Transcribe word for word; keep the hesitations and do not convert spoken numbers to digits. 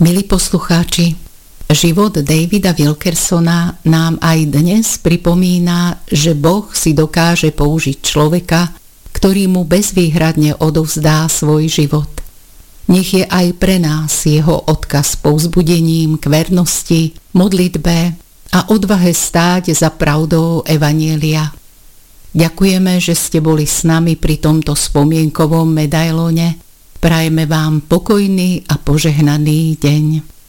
Milí poslucháči, život Davida Wilkersona nám aj dnes pripomína, že Boh si dokáže použiť človeka, ktorý mu bezvýhradne odovzdá svoj život. Nech je aj pre nás jeho odkaz povzbudením k vernosti, modlitbe a odvahe stáť za pravdou evanjelia. Ďakujeme, že ste boli s nami pri tomto spomienkovom medailóne. Prajeme vám pokojný a požehnaný deň.